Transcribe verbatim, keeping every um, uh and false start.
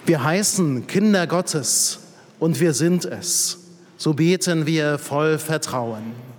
Wir heißen Kinder Gottes und wir sind es. So beten wir voll Vertrauen.